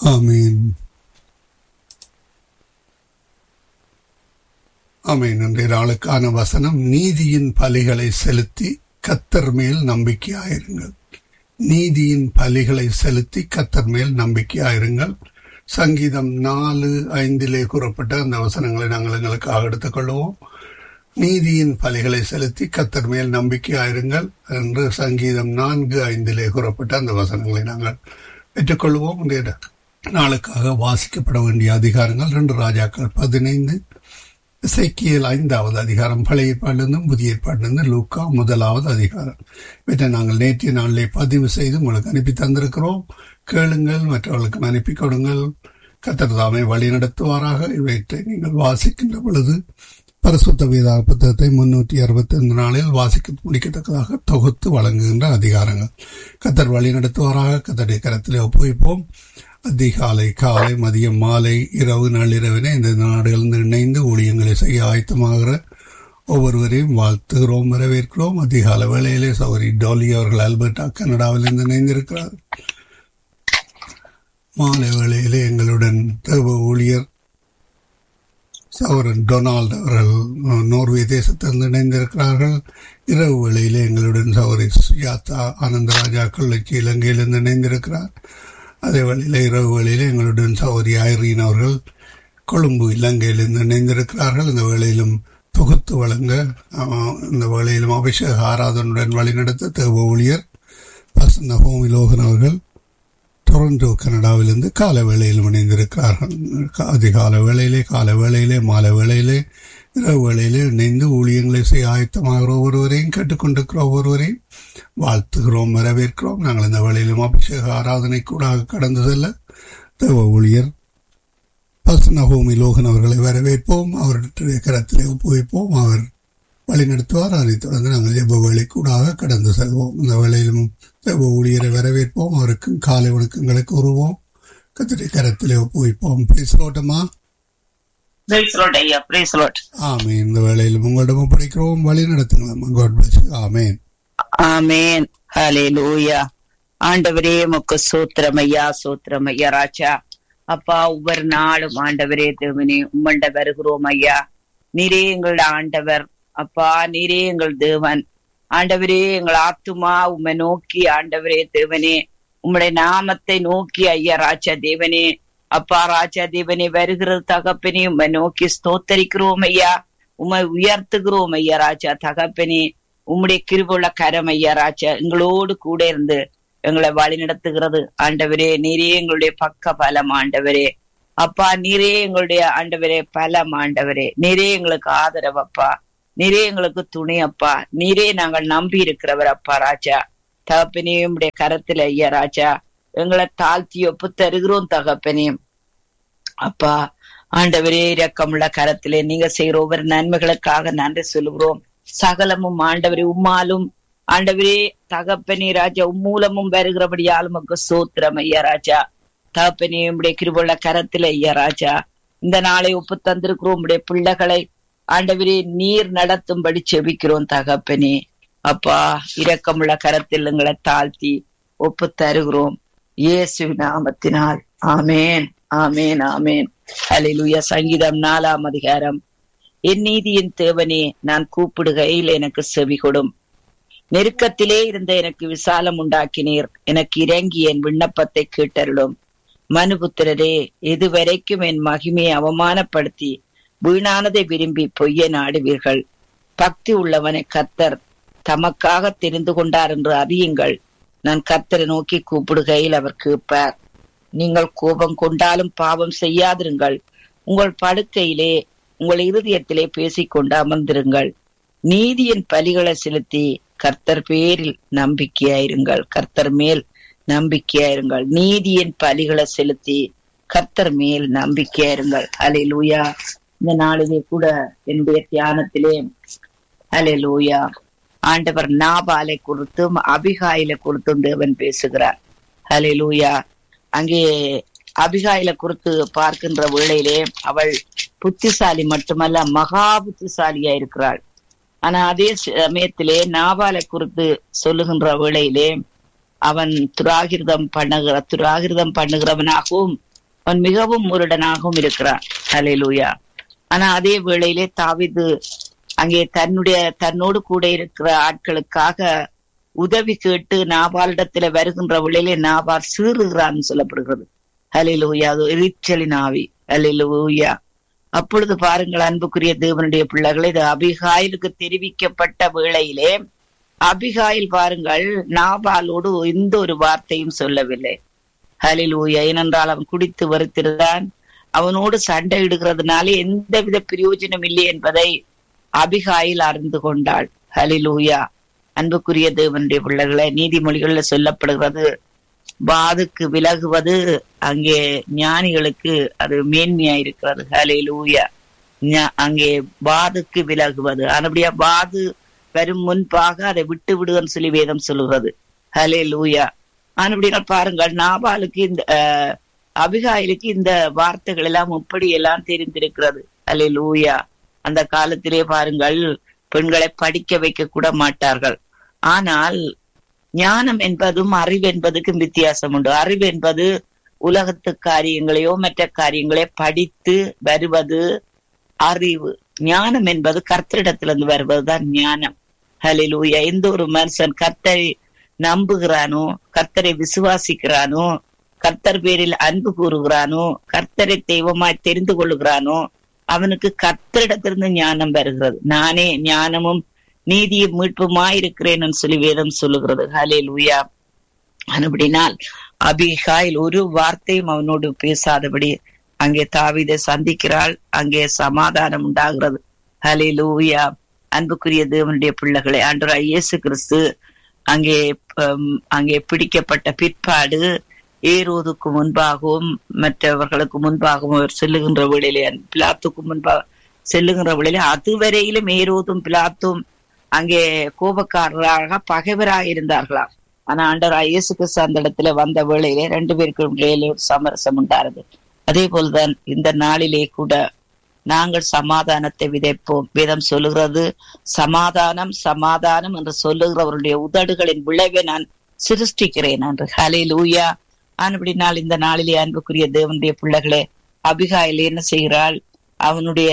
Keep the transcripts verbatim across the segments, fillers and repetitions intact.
ஆமீன். ஆமீன். இன்றைய நாளுக்கான வசனம், நீதியின் பலிகளை செலுத்தி கர்த்தர் மேல் நம்பிக்கையாயிருங்கள். நீதியின் பலிகளை செலுத்தி கர்த்தர் மேல் நம்பிக்கையாயிருங்கள். சங்கீதம் நாலு ஐந்திலே கூறப்பட்ட அந்த வசனங்களை நாங்கள் எங்களுக்காக எடுத்துக் கொள்வோம். நீதியின் பலிகளை செலுத்தி கர்த்தர் மேல் நம்பிக்கையாயிருங்கள் என்று சங்கீதம் நான்கு ஐந்திலே கூறப்பட்ட அந்த வசனங்களை நாங்கள் பெற்றுக்கொள்வோம். இன்றைய நாளுக்காக வாசிக்கப்பட வேண்டிய அதிகாரங்கள் ரெண்டு ராஜாக்கள் பதினைந்து, எசேக்கியேல் ஐந்தாவது அதிகாரம், பழைய ஏற்பாட்டிலிருந்தும் புதிய ஏற்பாட்டிலிருந்து லூக்கா முதலாவது அதிகாரம். இவற்றை நாங்கள் நேற்றைய நாளிலே பதிவு செய்து உங்களுக்கு அனுப்பி தந்திருக்கிறோம். கேளுங்கள், மற்றவர்களுக்கு அனுப்பி கொடுங்கள். கர்த்தர் தாமே வழி நடத்துவாராக. இவற்றை நீங்கள் வாசிக்கின்ற பொழுது பரிசுத்த வேத புத்தகத்தை முன்னூற்றி அறுபத்தி ஐந்து நாளில் வாசிக்க முடிக்கத்தக்கதாக தொகுத்து வழங்குகின்ற அதிகாரங்கள். கர்த்தர் வழி நடத்துவாராக. கர்த்தருடைய கரத்திலே ஒப்புவிப்போம். அதிகாலை, காலை, மதியம், மாலை, இரவு, நள்ளிரவினை இந்த நாடுகளிலிருந்து இணைந்து ஊழியங்களை செய்ய ஆயத்தமாகிற ஒவ்வொருவரையும் வாழ்த்துகிறோம், வரவேற்கிறோம். அதிகால வேளையிலே சௌரி டோலி அவர்கள் அல்பர்டா கனடாவிலிருந்து இணைந்திருக்கிறார். மாலை வேளையிலே எங்களுடன் தேவ ஊழியர் சௌரன் டொனால்டு அவர்கள் நோர்வே தேசத்திலிருந்து இணைந்திருக்கிறார்கள். இரவு வேளையிலே எங்களுடன் சௌரி சுஜாதா ஆனந்தராஜா கொள்ளைச்சி இலங்கையிலிருந்து இணைந்திருக்கிறார். அதே வேளையிலே இரவு வேளையிலே எங்களுடன் சௌரி ஐரீன் அவர்கள் கொழும்பு இலங்கையிலிருந்து இணைந்திருக்கிறார்கள். இந்த வேளையிலும் தொகுத்து வழங்க, இந்த வேளையிலும் அபிஷேக ஆராதனுடன் வழிநடத்த தேவ ஊழியர் பசந்த ஹோமி லோகன் அவர்கள் டொரண்டோ கனடாவிலிருந்து கால வேளையிலும் இணைந்திருக்கிறார்கள். அதிகால வேளையிலே, கால வேளையிலே, மாலை வேளையிலே, இரவு வேளையிலே இணைந்து ஊழியங்களை செய்ய ஆயத்தமாகிற ஒவ்வொருவரையும் கேட்டுக்கொண்டிருக்கிற ஒவ்வொருவரையும் வாழ்த்துகிறோம், வரவேற்கிறோம். நாங்கள் இந்த வேளையிலும் அபிஷேக ஆராதனை கூட கடந்து செல்ல தேவ ஊழியர் பசுநகோமி லோகன் அவர்களை வரவேற்போம். அவருடைய கரத்திலே ஒப்புவிப்போம். அவர் வழிநடத்துவார். அதைத் தொடர்ந்து நாங்கள் ஜெப வேளை கூடாக கடந்து செல்வோம். இந்த வேளையிலும் ஜெப ஊழியரை வரவேற்போம். அவருக்கும் காலை வணக்கங்களை கூறுவோம். கர்த்தருடைய கரத்திலே ஒப்புவிப்போம். பேசலோட்டமா? ஆமேன். இந்த வேளையிலும் உங்களிடம் ஒப்படைக்கிறோம். வழி நடத்துங்களா? ஆமேன். ஆமேன். ஹல்லேலூயா. ஆண்டவரே உமக்கு சூத்திரம் ஐயா, சூத்திரம் ஐயா ராஜா. அப்பா, ஒவ்வொரு நாளும் ஆண்டவரே தேவனே உம்மண்ட வருகிறோம் ஐயா. நீரே எங்களோட ஆண்டவர் அப்பா, நீரே எங்கள் தேவன். ஆண்டவரே எங்கள் ஆத்துமா உம்மை நோக்கி ஆண்டவரே தேவனே உம்முடைய நாமத்தை நோக்கி ஐயா ராஜா தேவனே அப்பா ராஜா தேவனே வருகிறது தகப்பனே. உம்மை நோக்கி ஸ்தோத்தரிக்கிறோம் ஐயா, உம்மை உயர்த்துகிறோம் ஐயா ராஜா தகப்பனே. உம்முடைய கிருபையுள்ள கரம் ஐயா ராஜா எங்களோடு கூட இருந்து எங்களை வழி நடத்துகிறது ஆண்டவரே. நீரே எங்களுடைய பக்க பலம் ஆண்டவரே அப்பா, நீரே எங்களுடைய ஆண்டவரே பலம் ஆண்டவரே. நீரே எங்களுக்கு ஆதரவு அப்பா, நீரே எங்களுக்கு துணை அப்பா, நீரே நாங்கள் நம்பி இருக்கிறவர் அப்பா ராஜா தகப்பனே. உம்முடைய கரத்துல ஐயா ராஜா எங்களை தாழ்த்தி ஒப்பு தருகிறோம் தகப்பனே. அப்பா ஆண்டவரே இரக்கமுள்ள கரத்திலே நீங்க செய்கிற ஒவ்வொரு நன்மைகளுக்காக நன்றி சொல்லுகிறோம். சகலமும் ஆண்டவரே உம்மாலும் ஆண்டவரே தகப்பனே ராஜா உம்மூலமும் வருகிறபடியால் உமக்கு சோத்திரம் ஐயா ராஜா தகப்பனே. உம்முடைய கிருபையுள்ள கரத்திலே ஐயா ராஜா இந்த நாளை ஒப்பு தந்திருக்கிறோம். உம்முடைய பிள்ளைகளை ஆண்டவரே நீர் நடத்தும்படி செபிக்கிறோம் தகப்பனே. அப்பா இரக்கமுள்ள கரத்தில் எங்களை தாழ்த்தி ஒப்பு தருகிறோம் இயேசு நாமத்தினால். ஆமேன், ஆமேன், ஆமேன். ஹல்லேலூயா. சங்கீதம் நாலாம் அதிகாரம். என் நீதியின் தேவனே, நான் கூப்பிடுகையில் எனக்கு செவி கொடும். நெருக்கத்திலே இருந்த எனக்கு விசாலம் உண்டாக்கினீர். எனக்கு இறங்கி என் விண்ணப்பத்தை கேட்டருளும். மனுபுத்திரரே, எதுவரைக்கும் என் மகிமையை அவமானப்படுத்தி வீணானதை விரும்பி பொய்ய நாடுவீர்கள்? பக்தி உள்ளவனை கர்த்தர் தமக்காக தெரிந்து கொண்டார் என்று அறியுங்கள். நான் கர்த்தரை நோக்கி கூப்பிடுகையில் அவர் கேட்பார். நீங்கள் கோபம் கொண்டாலும் பாவம் செய்யாதிருங்கள். உங்கள் படுக்கையிலே உங்கள் இருதயத்திலே பேசிக்கொண்டு அமர்ந்திருங்கள். நீதியின் பலிகளை செலுத்தி கர்த்தர் பேரில் நம்பிக்கையாயிருங்கள். கர்த்தர் மேல் நம்பிக்கையாயிருங்கள். நீதியின் பலிகளை செலுத்தி கர்த்தர் மேல் நம்பிக்கையாயிருங்கள். ஹல்லேலூயா. இந்த நாளிலே கூட என்னுடைய தியானத்திலே ஹல்லேலூயா ஆண்டவர் நாபாலை குறித்தும் அபிகாயிலை குறித்தும் தேவன் பேசுகிறார். ஹல்லேலூயா. அங்கே அபிகாயிலை குறித்து பார்க்கின்ற வேளையிலே அவள் புத்திசாலி மட்டுமல்ல மகா புத்திசாலியா இருக்கிறாள். ஆனா அதே சமயத்திலே நாபாலை குறித்து சொல்லுகின்ற வேளையிலே அவன் துராகிருதம் பண்ணுகிற துராகிருதம் பண்ணுகிறவனாகவும் அவன் மிகவும் முரடனாகவும் இருக்கிறான். ஹல்லேலூயா. ஆனா அதே வேளையிலே தாவீது அங்கே தன்னுடைய தன்னோடு கூட இருக்கிற ஆட்களுக்காக உதவி கேட்டு நாபாலிடத்துல வருகின்ற வேளையிலே நாபால் சீறுகிறான்னு சொல்லப்படுகிறது. ஹல்லேலூயா. அது எரிச்சலின் ஆவி. ஹல்லேலூயா. அப்பொழுது பாருங்கள் அன்புக்குரிய தேவனுடைய பிள்ளைகளை, இது அபிகாயிலுக்கு தெரிவிக்கப்பட்ட வேளையிலே அபிகாயில் பாருங்கள் நாபாலோடு எந்த ஒரு வார்த்தையும் சொல்லவில்லை. ஹல்லேலூயா. ஏனென்றால் அவன் குடித்து வருத்திருந்தான். அவனோடு சண்டையிடுகிறதுனாலே எந்தவித பிரயோஜனம் இல்லை என்பதை அபிகாயில் அறிந்து கொண்டாள். ஹல்லேலூயா. அன்புக்குரிய தேவனுடைய பிள்ளைகளை, நீதிமொழிகள்ல சொல்லப்படுகிறது, வாதுக்கு விலகுவது அங்கே ஞானிகளுக்கு அது மேன்மையா இருக்கிறது. ஹல்லேலூயா. அங்கே வாதுக்கு விலகுவது, அப்படியா வாது வரும் முன்பாக அதை விட்டு விடுன்னு சொல்லி வேதம் சொல்லுகிறது. ஹல்லேலூயா. அப்படின்னா பாருங்கள், நாபாலுக்கு இந்த அபிகாயிலுக்கு இந்த வார்த்தைகள் எல்லாம் எப்படி எல்லாம் தெரிந்திருக்கிறது. ஹல்லேலூயா. அந்த காலத்திலே பாருங்கள், பெண்களை படிக்க வைக்க கூட மாட்டார்கள். ஆனால் ஞானம் என்பதும் அறிவு என்பதுக்கும் வித்தியாசம் உண்டு. அறிவு என்பது உலகத்து காரியங்களையோ மற்ற காரியங்களையோ படித்து வருவது அறிவு. ஞானம் என்பது கர்த்தரிடத்திலிருந்து வருவதுதான் ஞானம். ஹல்லேலூயா. எந்த ஒரு மனுஷன் கர்த்தரை நம்புகிறானோ, கர்த்தரை விசுவாசிக்கிறானோ, கர்த்தர் பேரில் அன்பு கூறுகிறானோ, கர்த்தரை தெய்வமாய் தெரிந்து கொள்ளுகிறானோ, அவனுக்கு கர்த்தரிடத்திலிருந்து ஞானம் வருகிறது. நானே ஞானமும் நீதியும் மீட்புமாயிருக்கிறேன் சொல்லி வேதம் சொல்லுகிறது. ஹல்லேலூயா. அப்படினால் அபிகாயில் ஒரு வார்த்தையும் அவனோடு பேசாதபடி அங்கே தாவீதை சந்திக்கிறாள். அங்கே சமாதானம் உண்டாகிறது. ஹல்லேலூயா. அன்புக்குரிய தேவனுடைய பிள்ளைகளை, ஆண்டவராகிய இயேசு கிறிஸ்து அங்கே அங்கே பிடிக்கப்பட்ட பிற்பாடு ஏரோதுக்கு முன்பாகவும் மற்றவர்களுக்கு முன்பாகவும் அவர் செல்லுகின்ற வேளையிலே, பிலாத்துக்கு முன்பாக செல்லுகின்ற வேளையிலே, அதுவரையிலும் ஏரோதும் பிலாத்தும் அங்கே கோபக்காரராக பகைவராக இருந்தார்களாம். ஆனா ஆண்டவராகிய இயேசு கிறிஸ்து அந்த இடத்துல வந்த வேளையிலே ரெண்டு பேருக்கு இடையிலே ஒரு சமரசம் உண்டானது. அதே போல்தான் இந்த நாளிலே கூட நாங்கள் சமாதானத்தை விதைப்போம். வேதம் சொல்லுகிறது, சமாதானம் சமாதானம் என்று சொல்லுகிறவருடைய உதடுகளின் விளைவை நான் சிருஷ்டிக்கிறேன் என்று. ஹல்லேலூயா. அப்படினால் இந்த நாளிலே அன்புக்குரிய தேவனுடைய பிள்ளைகளே, அபிகாயில் என்ன செய்கிறாள்? அவனுடைய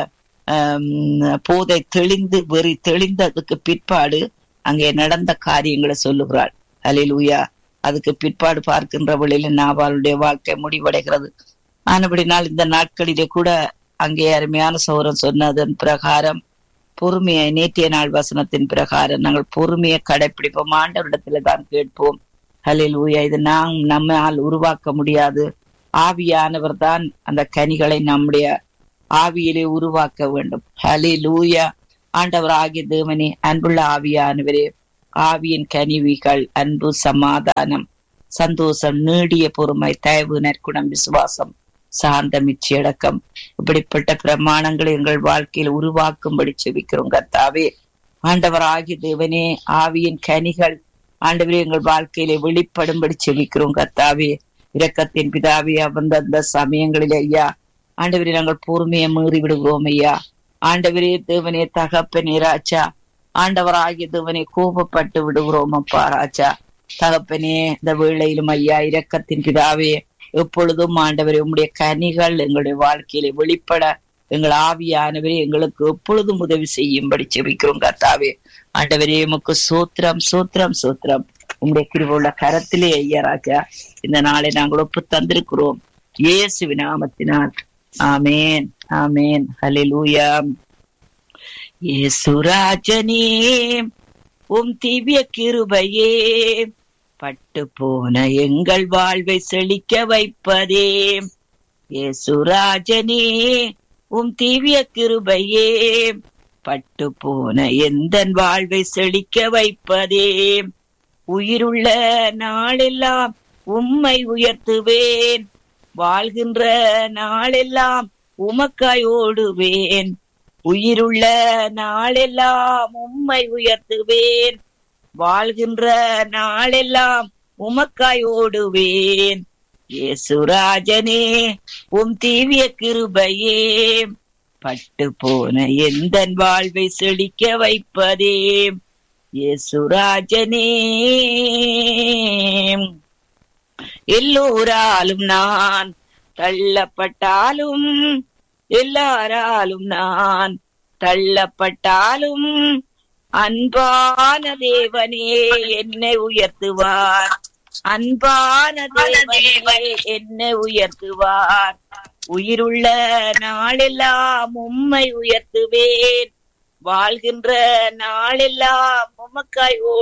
போதை தெளிந்து வெறி தெளிந்ததுக்கு பிற்பாடு அங்கே நடந்த காரியங்களை சொல்லுகிறாள். ஹல்லேலூயா. அதுக்கு பிற்பாடு பார்க்கின்ற வழியில நாபாலுடைய வாழ்க்கை முடிவடைகிறது. ஆனபடினால் இந்த நாட்களிலே கூட அங்கே அருமையான சௌரம் சொன்னதன் பிரகாரம் பொறுமையை, நேற்றைய நாள் வசனத்தின் பிரகாரம் நாங்கள் பொறுமையை கடைபிடிப்போம். ஆண்டவரிடத்துல தான் கேட்போம். ஹல்லேலூயா. இது நாம் நம்மால் உருவாக்க முடியாது. ஆவியானவர் தான் அந்த கனிகளை நம்முடைய ஆவியிலே உருவாக்க வேண்டும். ஹல்லேலூயா. ஆண்டவர் ஆகிய தேவனே, அன்புள்ள ஆவியானவரே, ஆவியின் கனிவிகள் அன்பு, சமாதானம், சந்தோஷம், நீடிய பொறுமை, தயவு, நற்குணம், விசுவாசம், சாந்தம், இச்சையடக்கம், இப்படிப்பட்ட பிரமாணங்களை எங்கள் வாழ்க்கையில் உருவாக்கும்படி செபிக்கிறோம் கர்த்தாவே. ஆண்டவர் ஆகிய தேவனே, ஆவியின் கனிகள் ஆண்டவரே எங்கள் வாழ்க்கையிலே வெளிப்படும்படி செபிக்கிறோம் கர்த்தாவே. இரக்கத்தின் பிதாவே, அந்தந்த சமயங்களில் ஐயா ஆண்டவரே நாங்கள் பொறுமையை மீறி விடுகிறோம் ஐயா. ஆண்டவரே தேவனே, தகப்பனே ராஜா, ஆண்டவர் ஆகிய தேவனே கோபப்பட்டு விடுகிறோம் அப்பா ராஜா. தகப்பனே, இந்த வேளையிலும் ஐயா இரக்கத்தின் பிதாவே, எப்பொழுதும் ஆண்டவரே உம்முடைய கனிகள் எங்களுடைய வாழ்க்கையில வெளிப்பட எங்கள் ஆவியானவரே எங்களுக்கு எப்பொழுதும் உதவி செய்யும்படி செபிக்கிறோம் கர்த்தாவே. ஆண்டவரே உமக்கு சோத்திரம் சோத்திரம் சோத்திரம். உம்முடைய கிருபையுள்ள கரத்திலே ஐயா ராஜா இந்த நாளை நாங்கள் ஒப்பு தந்திருக்கிறோம் இயேசுவின் நாமத்தினால். ஆமேன் ஆமேன். ஹல்லேலூயா. இயேசு ராஜனே, உம் திவ்ய கிருபையே, பட்டு போன எங்கள் வாழ்வை செழிக்க வைப்பதே. இயேசு ராஜனே, உம் திவ்ய கிருபையே, பட்டு போன எந்தன் வாழ்வை செழிக்க வைப்பதே. உயிருள்ள நாளெல்லாம் உம்மை உயர்த்துவேன், வாழ்கின்ற நாளெல்லாம் உமக்காய் ஓடுவேன். உயிருள்ள நாளெல்லாம் உம்மை உயர்த்துவேன், வாழ்கின்ற நாளெல்லாம் உமக்காய் ஓடுவேன். இயேசுராஜனே, உம் தீவிய கிருபையே, பட்டு போன எந்தன் வாழ்வை செழிக்க வைப்பதே. இயேசுராஜனே, எல்லோராலும் நான் தள்ளப்பட்டாலும் எல்லாராலும் நான் தள்ளப்பட்டாலும் அன்பான தேவனே என்னை உயர்த்துவார். அன்பான தேவனே என்னை உயர்த்துவார். உயிருள்ள நாளெல்லாம் உம்மை உயர்த்துவேன். வாழ்கின்ற நாளெல்லாம் உமக்காய்